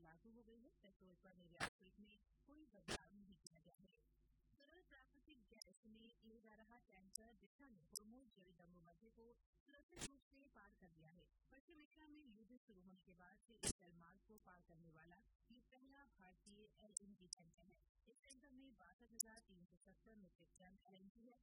लागू हो गई है। पेट्रोल पर निर्यात शुल्क में कोई बदलाव नहीं किया गया है। तरल प्राकृतिक गैस में ले जा रहा टैंकर दिशा ने होर्मुज जलजम्बू मध्य को सुरक्षित रूप से पार कर लिया है। पश्चिम एशिया में युद्ध शुरू होने के बाद से इस जलमार्ग को पार करने वाला ये पहला भारतीय एलएनजी टैंकर है। इस टैंकर में 62,370 मीट्रिक टन एलएनजी है।